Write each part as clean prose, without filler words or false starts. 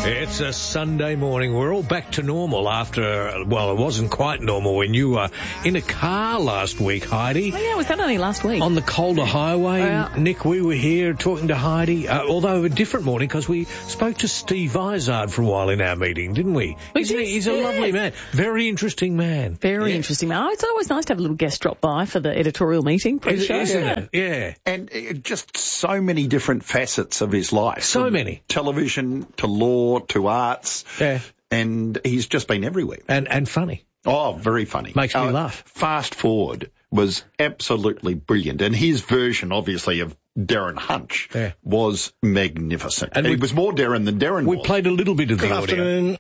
It's a Sunday morning. We're all back to normal after, well, it wasn't quite normal when you were in a car last week, Heidi. Oh, yeah, was that only last week? On the colder highway. Nick, we were here talking to Heidi, although a different morning because we spoke to Steve Vizard for a while in our meeting, didn't we? He's a lovely man. Very interesting man. Very interesting man. Oh, it's always nice to have a little guest drop by for the editorial meeting. Isn't it? Yeah. And just so many different facets of his life. So many. Television, to law, to arts. Yeah. And he's just been everywhere. And funny. Oh, very funny. Makes me laugh. Fast Forward was absolutely brilliant. And his version, obviously, of Darren Hunch was magnificent. And he was more Darren than Darren was. We played a little bit of the Afternoon.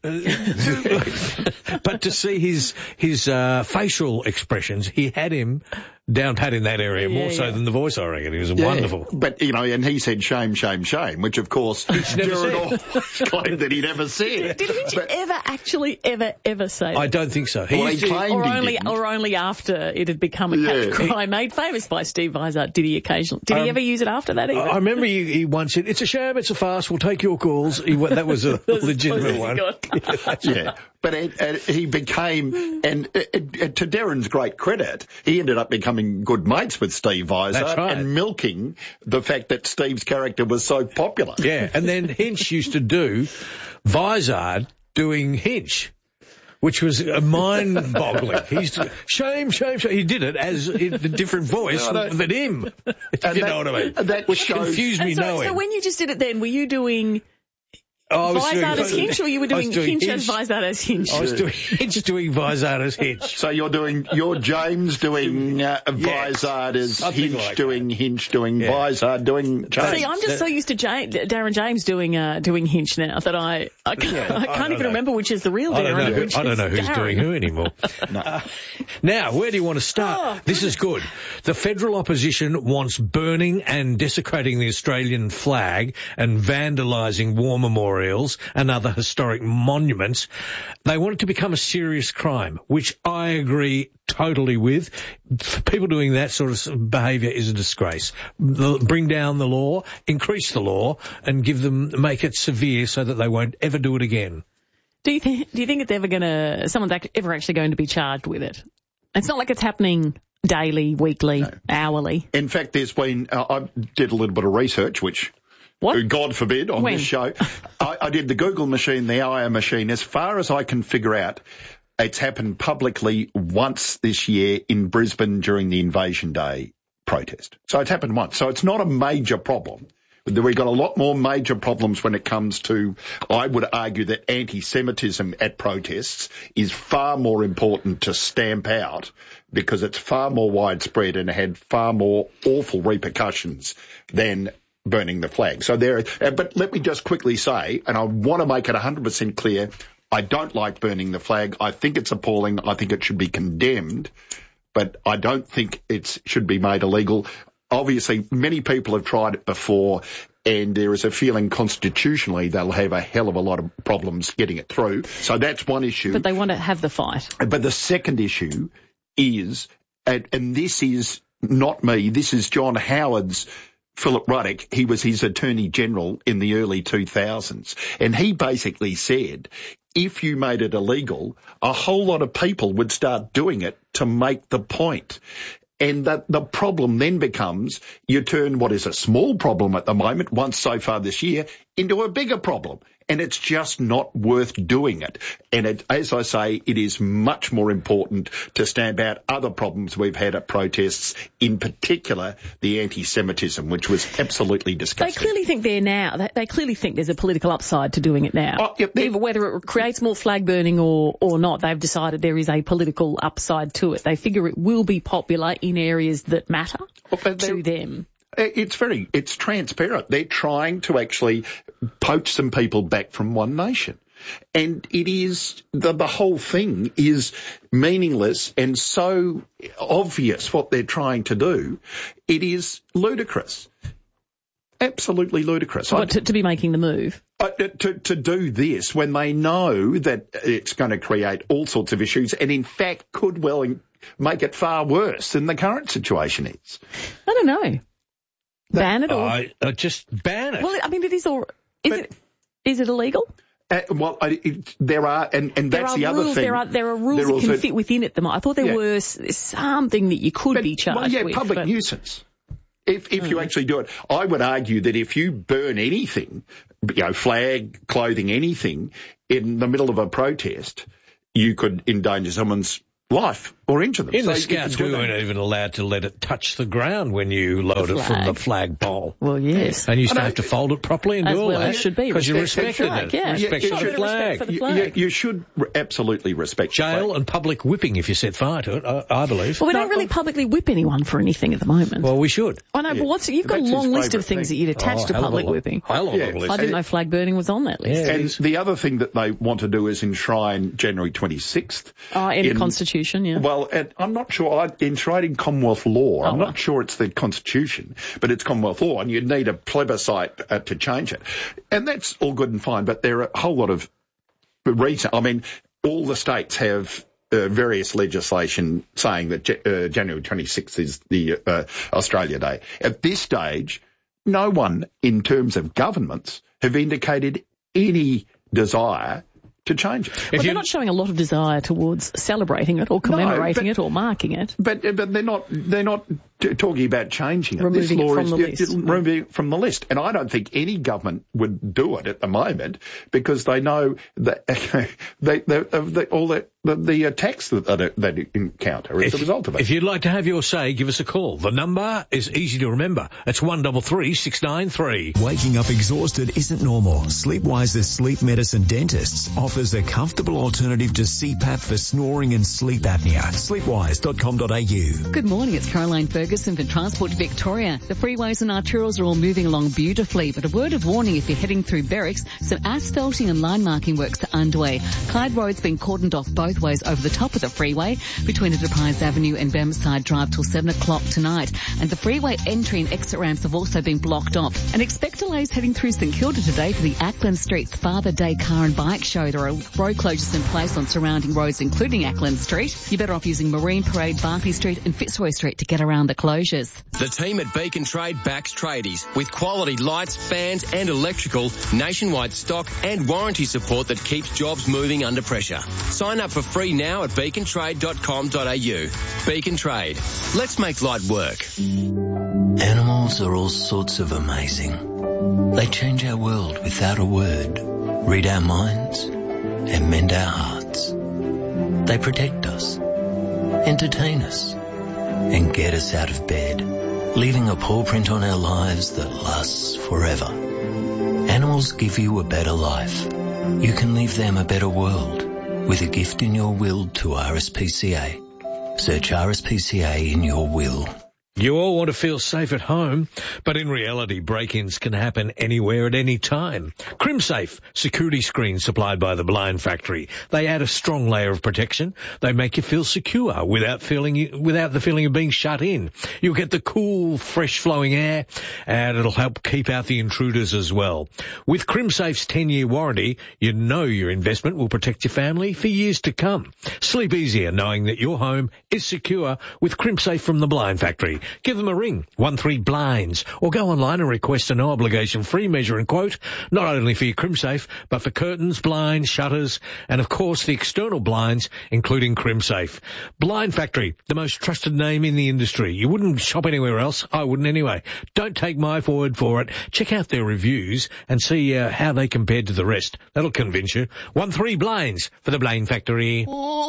audio. But to see his facial expressions, he had him down pat in that area more so than the voice, I reckon. He was wonderful. But, and he said shame, shame, shame, which, of course, Darren always claimed that he never said. Did Hinch ever actually ever say that? I don't think so. He claimed he didn't. Or only after it had become a catch cry made famous by Steve Vizard. Did he occasionally? Did he ever use it after that either? I remember he once said, "It's a sham, it's a farce, we'll take your calls." That was a legitimate one. Yeah. But he became, and to Darren's great credit, he ended up becoming good mates with Steve Vizard and milking the fact that Steve's character was so popular. Yeah, and then Hinch used to do Vizard doing Hinch, which was mind-boggling. Shame, shame, shame. He did it as in a different voice than him. If you know what I mean. Which confused me knowing. So when you just did it then, were you doing Vizard as Hinch, or you were doing Hinch as Vizard as Hinch? I was doing Hinch doing Vizard as Hinch. So you're James doing Vizard as Hinch, like doing Hinch, doing Vizard, doing James. See, I'm just so used to Darren James doing Hinch now that I can't even remember which is the real Darren. I don't know who's doing who anymore. No. Now, where do you want to start? This is good. The federal opposition wants burning and desecrating the Australian flag and vandalising war memorials and other historic monuments. They want it to become a serious crime, which I agree totally with. People doing that sort of behaviour is a disgrace. Bring down the law, increase the law, and make it severe so that they won't ever do it again. Do you think it's someone's ever actually going to be charged with it? It's not like it's happening daily, weekly, hourly. In fact, there's been, I did a little bit of research, which, God forbid, on this show. I did the Google machine, the IR machine. As far as I can figure out, it's happened publicly once this year in Brisbane during the Invasion Day protest. So it's happened once. So it's not a major problem. We've got a lot more major problems when it comes to, I would argue that anti-Semitism at protests is far more important to stamp out because it's far more widespread and had far more awful repercussions than burning the flag. So but let me just quickly say, and I want to make it 100% clear, I don't like burning the flag. I think it's appalling. I think it should be condemned, but I don't think it should be made illegal. Obviously, many people have tried it before, and there is a feeling constitutionally they'll have a hell of a lot of problems getting it through. So that's one issue. But they want to have the fight. But the second issue is, and this is not me, this is John Howard's Philip Ruddock. He was his Attorney General in the early 2000s. And he basically said, if you made it illegal, a whole lot of people would start doing it to make the point. And the problem then becomes you turn what is a small problem at the moment, once so far this year, into a bigger problem. And it's just not worth doing it. And as I say, it is much more important to stamp out other problems we've had at protests, in particular the anti-Semitism, which was absolutely disgusting. They clearly think they clearly think there's a political upside to doing it now. Whether it creates more flag burning or not, they've decided there is a political upside to it. They figure it will be popular in areas that matter to them. It's transparent. They're trying to actually poach some people back from One Nation. And it is, the whole thing is meaningless and so obvious what they're trying to do. It is ludicrous. Absolutely ludicrous. To be making the move? To do this when they know that it's going to create all sorts of issues and in fact could well make it far worse than the current situation is. I don't know. Ban it or just ban it. Well, I mean, it is. Or is it illegal? There are, and that's the other thing. There are rules that can fit within it. I thought there was something that you could be charged with. Public nuisance. If you actually do it, I would argue that if you burn anything, flag, clothing, anything, in the middle of a protest, you could endanger someone's life or injure them. In the Scouts, we weren't even allowed to let it touch the ground when you load it from the flagpole. Well, yes. And you used to have to fold it properly and do all that. As should be. Because you respected it. Yeah. Respect for the flag. You should absolutely respect jail and public whipping if you set fire to it, I believe. Well, we don't really publicly whip anyone for anything at the moment. Well, we should. I know, but you've got a long list of things that you'd attach to public whipping. I didn't know flag burning was on that list. Yeah, and the other thing that they want to do is enshrine January 26th. In the Constitution, yeah. Well, I'm not sure. Enshrining Commonwealth law. I'm not sure it's the Constitution, but it's Commonwealth law, and you'd need a plebiscite to change it. And that's all good and fine, but there are a whole lot of reasons. I mean, all the states have various legislation saying that January 26th is the Australia Day. At this stage, no one, in terms of governments, have indicated any desire to change it. Well, they're not showing a lot of desire towards celebrating it or commemorating it or marking it. But they're not talking about changing it. Removing it from the list. Removing it from the list. And I don't think any government would do it at the moment because they know that the attacks that they encounter as a result of it. If you'd like to have your say, give us a call. The number is easy to remember. It's 133 693. Waking up exhausted isn't normal. Sleepwise's sleep medicine dentists offers a comfortable alternative to CPAP for snoring and sleep apnea. Sleepwise.com.au. Good morning, it's Caroline Ferguson for Transport Victoria. The freeways and arterials are all moving along beautifully, but a word of warning if you're heading through Berwick, some asphalting and line marking works are underway. Clyde Road's been cordoned off both ways over the top of the freeway between Enterprise Avenue and Bermside Drive till 7 o'clock tonight. And the freeway entry and exit ramps have also been blocked off. And expect delays heading through St Kilda today for the Ackland Street Father Day Car and Bike Show. There are road closures in place on surrounding roads, including Ackland Street. You're better off using Marine Parade, Barclay Street and Fitzroy Street to get around the closures. The team at Beacon Trade backs tradies with quality lights, fans and electrical, nationwide stock and warranty support that keeps jobs moving under pressure. Sign up for free now at beacontrade.com.au. Beacon Trade. Let's make light work. Animals are all sorts of amazing. They change our world without a word, read our minds and mend our hearts. They protect us, entertain us and get us out of bed, leaving a paw print on our lives that lasts forever. Animals give you a better life. You can leave them a better world with a gift in your will to RSPCA. Search RSPCA in your will. You all want to feel safe at home, but in reality, break-ins can happen anywhere at any time. CrimSafe security screens supplied by the Blind Factory. They add a strong layer of protection. They make you feel secure without the feeling of being shut in. You'll get the cool, fresh-flowing air, and it'll help keep out the intruders as well. With CrimSafe's 10-year warranty, you know your investment will protect your family for years to come. Sleep easier knowing that your home is secure with CrimSafe from the Blind Factory. Give them a ring, 13Blinds, or go online and request a no-obligation free measure and quote, not only for your CrimSafe, but for curtains, blinds, shutters, and of course the external blinds, including CrimSafe. Blind Factory, the most trusted name in the industry. You wouldn't shop anywhere else. I wouldn't anyway. Don't take my word for it. Check out their reviews and see how they compared to the rest. That'll convince you. 13Blinds for the Blind Factory.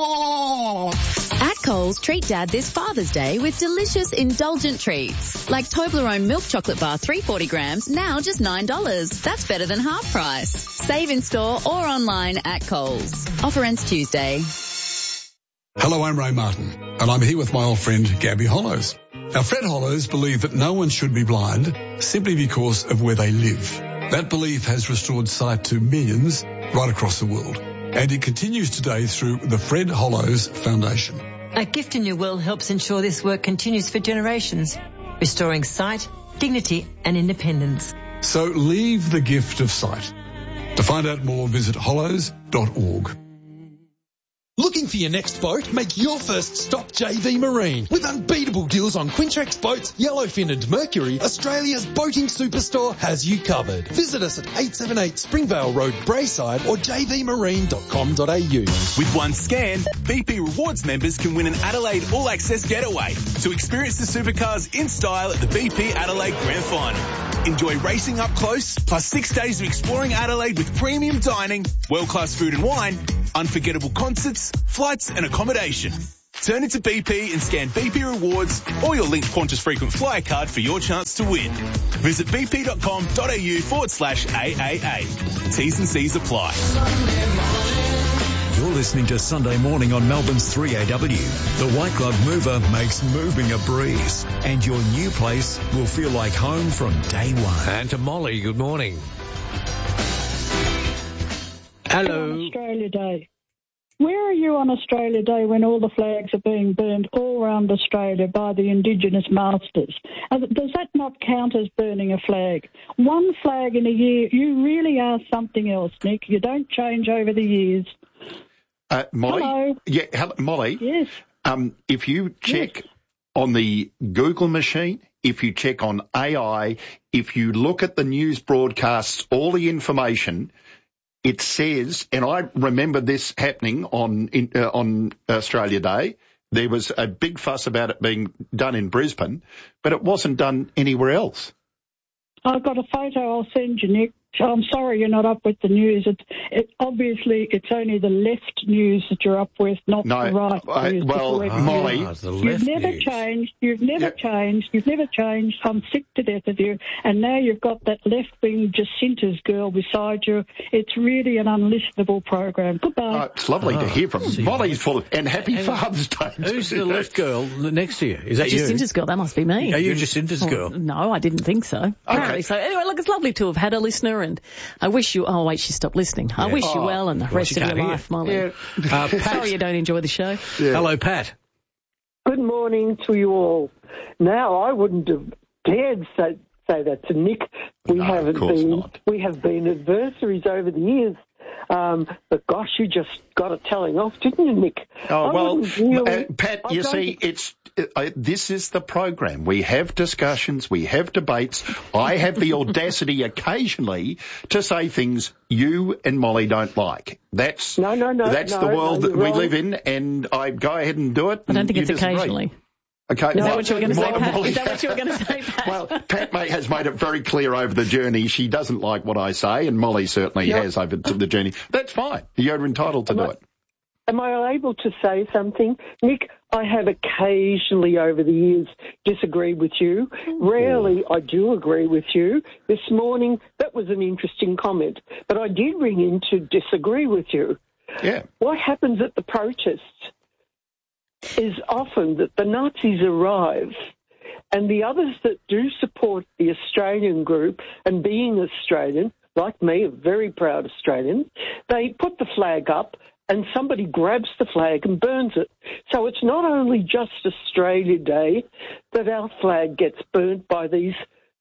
At Coles, treat Dad this Father's Day with delicious, indulgent treats. Like Toblerone milk chocolate bar, 340 grams, now just $9. That's better than half price. Save in store or online at Coles. Offer ends Tuesday. Hello, I'm Ray Martin, and I'm here with my old friend, Gabby Hollows. Now, Fred Hollows believe that no one should be blind simply because of where they live. That belief has restored sight to millions right across the world. And it continues today through the Fred Hollows Foundation. A Gift in Your Will helps ensure this work continues for generations, restoring sight, dignity and independence. So leave the gift of sight. To find out more, visit hollows.org. Looking for your next boat? Make your first stop JV Marine. With unbeatable deals on Quintrex boats, Yellowfin and Mercury, Australia's boating superstore has you covered. Visit us at 878 Springvale Road, Brayside or jvmarine.com.au. With one scan, BP Rewards members can win an Adelaide All Access getaway to experience the supercars in style at the BP Adelaide Grand Final. Enjoy racing up close, plus 6 days of exploring Adelaide with premium dining, world-class food and wine, unforgettable concerts, flights and accommodation. Turn into BP and scan BP Rewards or your linked Qantas frequent flyer card for your chance to win. Visit bp.com.au/AAA. T's and C's apply. You're listening to Sunday Morning on Melbourne's 3AW. The White Glove Mover makes moving a breeze, and your new place will feel like home from day one. And to Molly, good morning. Hello. Australia Day. Where are you on Australia Day when all the flags are being burned all around Australia by the Indigenous masters? Does that not count as burning a flag? One flag in a year, you really are something else, Nick. You don't change over the years. Molly? Hello. Yeah, Molly? Yes. If you check on the Google machine, if you check on AI, if you look at the news broadcasts, all the information, it says, and I remember this happening on Australia Day, there was a big fuss about it being done in Brisbane, but it wasn't done anywhere else. I've got a photo I'll send you, Nick. I'm sorry you're not up with the news. Obviously, it's only the left news that you're up with, not the right news. Molly, you've never changed. You've never changed. You've never changed. I'm sick to death of you. And now you've got that left-wing Jacinta's girl beside you. It's really an unlistenable program. Goodbye. It's lovely to hear from Molly's full and happy Father's Day. Who's the left girl next to you? Is that you? Jacinta's girl. That must be me. Are you Jacinta's girl? No, I didn't think so. Apparently so. Anyway, look, it's lovely to have had a listener. And I wish you... Oh, wait, she stopped listening. I wish you well and the rest of your life, Molly. Pat, sorry you don't enjoy the show. Yeah. Hello, Pat. Good morning to you all. Now, I wouldn't have dared say that to Nick. We have been adversaries over the years. But gosh, you just got it telling off, didn't you, Nick? Pat, you see, this is the program. We have discussions, we have debates. I have the audacity occasionally to say things you and Molly don't like. That's the world that we live in, and I go ahead and do it. I don't think it's occasionally. Okay. Is that what you were going to say, Pat? Is that what you were going to say, Pat? Well, Pat has made it very clear over the journey she doesn't like what I say, and Molly certainly has over the journey. That's fine. You're entitled to do it. Am I able to say something? Nick, I have occasionally over the years disagreed with you. Rarely I do agree with you. This morning, that was an interesting comment, but I did ring in to disagree with you. Yeah. What happens at the protests is often that the Nazis arrive and the others that do support the Australian group, and being Australian, like me, a very proud Australian, they put the flag up and somebody grabs the flag and burns it. So it's not only just Australia Day that our flag gets burnt by these,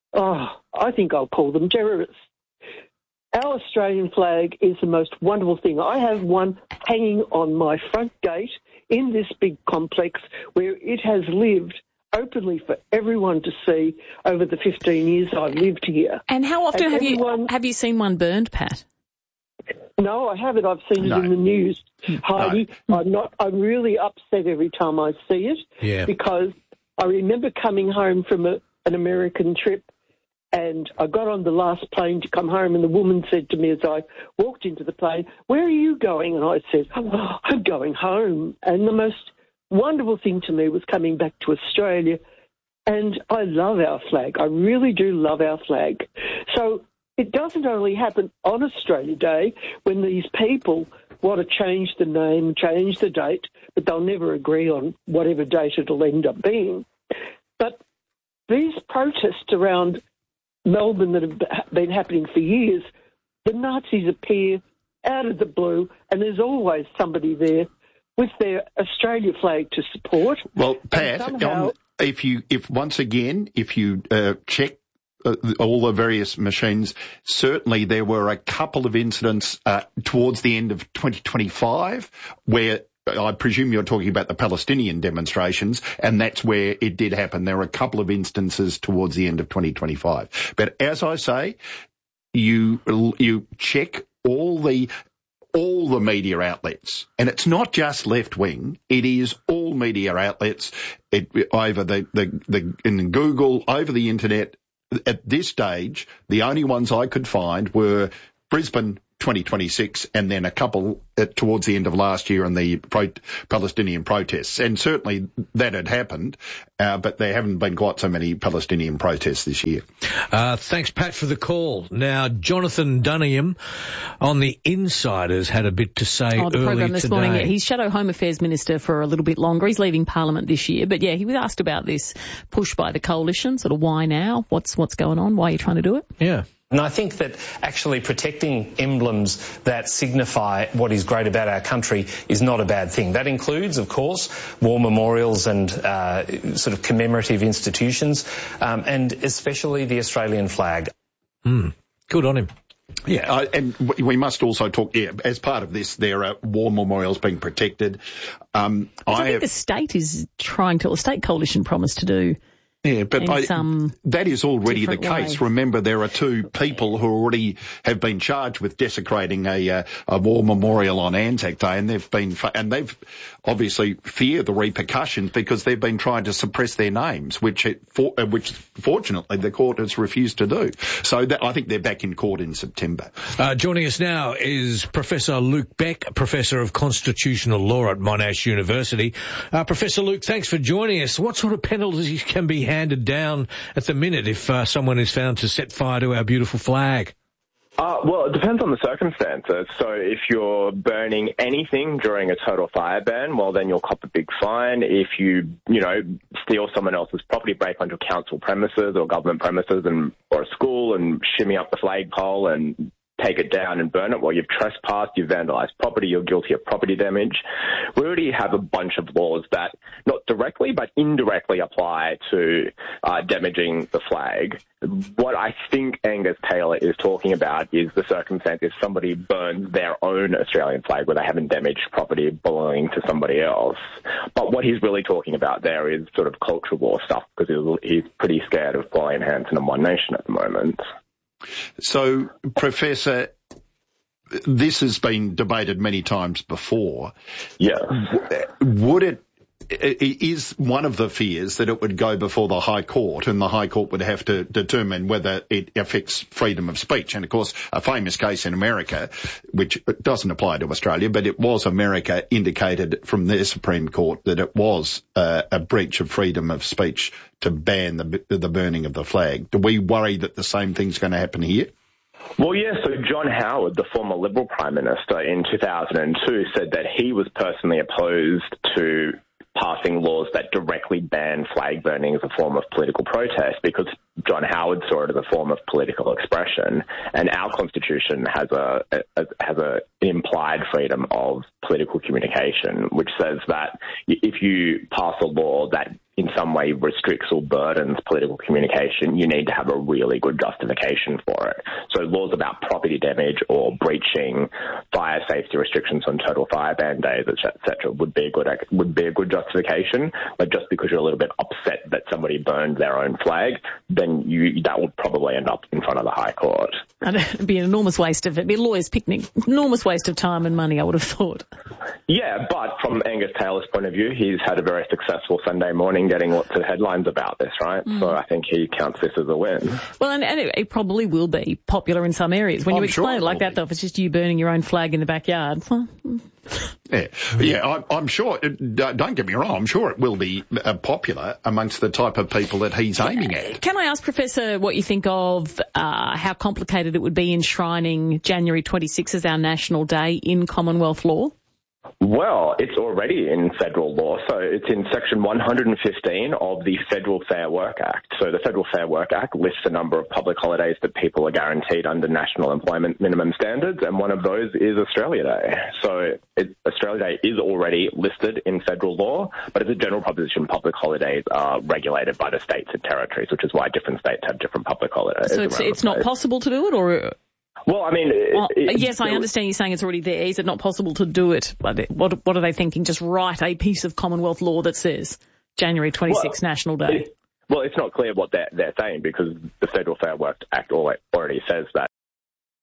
I think I'll call them terrorists. Our Australian flag is the most wonderful thing. I have one hanging on my front gate in this big complex where it has lived openly for everyone to see over the 15 years I've lived here. And how often have you seen one burned, Pat? No, I haven't. I've seen it in the news, Heidi. I'm really upset every time I see it because I remember coming home from an American trip, and I got on the last plane to come home, and the woman said to me as I walked into the plane, "Where are you going?" And I said, "I'm going home." And the most wonderful thing to me was coming back to Australia, and I love our flag. I really do love our flag. So it doesn't only happen on Australia Day when these people want to change the name, change the date, but they'll never agree on whatever date it'll end up being. But these protests around Melbourne that have been happening for years, the Nazis appear out of the blue, and there's always somebody there with their Australia flag to support. Well, Pat, if you check all the various machines, certainly there were a couple of incidents towards the end of 2025 where I presume you're talking about the Palestinian demonstrations, and that's where it did happen. There were a couple of instances towards the end of 2025. But as I say, you check all the media outlets, and it's not just left wing. It is all media outlets over in Google, over the internet. At this stage, the only ones I could find were Brisbane 2026 and then a couple towards the end of last year in the Palestinian protests. And certainly that had happened, but there haven't been quite so many Palestinian protests this year. Thanks, Pat, for the call. Now, Jonathan Dunningham on The Insiders had a bit to say the program this today. morning. He's Shadow Home Affairs Minister for a little bit longer. He's leaving Parliament this year. But, yeah, he was asked about this push by the coalition, sort of why now, what's going on, why are you trying to do it? Yeah. And I think that actually protecting emblems that signify what is great about our country is not a bad thing. That includes, of course, war memorials and sort of commemorative institutions, and especially the Australian flag. Good on him. Yeah, and we must also talk, as part of this, there are war memorials being protected. I think the state is the state coalition promised to do. Yeah, but that is already the case. Remember, there are two people who already have been charged with desecrating a war memorial on Anzac Day, and they've obviously fear the repercussions because they've been trying to suppress their names, which fortunately the court has refused to do. So I think they're back in court in September. Joining us now is Professor Luke Beck, Professor of Constitutional Law at Monash University. Professor Luke, thanks for joining us. What sort of penalties can be handed down at the minute if someone is found to set fire to our beautiful flag? Well, it depends on the circumstances. So if you're burning anything during a total fire ban, well, then you'll cop a big fine. If you steal someone else's property, break onto council premises or government premises or a school and shimmy up the flagpole and take it down and burn it, well, you've trespassed, you've vandalised property, you're guilty of property damage. We already have a bunch of laws that not directly but indirectly apply to damaging the flag. What I think Angus Taylor is talking about is the circumstance if somebody burns their own Australian flag where they haven't damaged property belonging to somebody else. But what he's really talking about there is sort of cultural war stuff because he's pretty scared of Pauline Hanson and One Nation at the moment. So, Professor, this has been debated many times before. Yeah. Is one of the fears that it would go before the High Court and the High Court would have to determine whether it affects freedom of speech? And, of course, a famous case in America, which doesn't apply to Australia, but it was America, indicated from their Supreme Court that it was a breach of freedom of speech to ban the burning of the flag. Do we worry that the same thing's going to happen here? Well, yeah, so John Howard, the former Liberal Prime Minister in 2002, said that he was personally opposed to passing laws that directly ban flag burning as a form of political protest because John Howard saw it as a form of political expression, and our Constitution has an implied freedom of political communication, which says that if you pass a law that in some way restricts or burdens political communication, you need to have a really good justification for it. So laws about property damage or breaching fire safety restrictions on total fire ban days, etc., would be a good justification. But just because you're a little bit upset that somebody burned their own flag, then that would probably end up in front of the High Court. And it'd be an enormous waste of a lawyer's picnic, enormous waste of time and money, I would have thought. Yeah, but from Angus Taylor's point of view, he's had a very successful Sunday morning getting lots of headlines about this, right? So I think he counts this as a win. Well, and it probably will be popular in some areas. When you explain it like that, though, if it's just you burning your own flag in the backyard. Yeah, I'm sure, don't get me wrong, I'm sure it will be popular amongst the type of people that he's aiming at. Can I ask, Professor, what you think of how complicated it would be enshrining January 26 as our National Day in Commonwealth law? Well, it's already in federal law. So it's in Section 115 of the Federal Fair Work Act. So the Federal Fair Work Act lists a number of public holidays that people are guaranteed under national employment minimum standards, and one of those is Australia Day. So Australia Day is already listed in federal law, but as a general proposition, public holidays are regulated by the states and territories, which is why different states have different public holidays. So it's not possible to do it, or...? Well, I mean... yes, I understand you saying it's already there. Is it not possible to do it? What are they thinking? Just write a piece of Commonwealth law that says January 26th National Day? Well, it's not clear what they're saying because the Federal Fair Work Act already says that